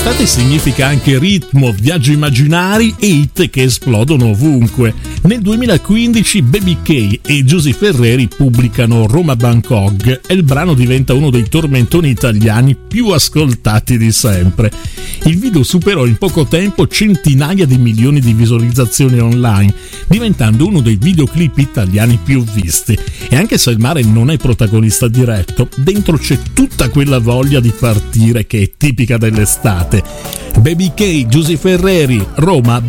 Estate significa anche ritmo, viaggi immaginari e hit che esplodono ovunque. Nel 2015 Baby K e Giusy Ferreri pubblicano Roma Bangkok e il brano diventa uno dei tormentoni italiani più ascoltati di sempre. Il video superò in poco tempo centinaia di milioni di visualizzazioni online, diventando uno dei videoclip italiani più visti. E anche se il mare non è protagonista diretto, dentro c'è tutta quella voglia di partire che è tipica dell'estate. Baby K, Giusy Ferreri, Roma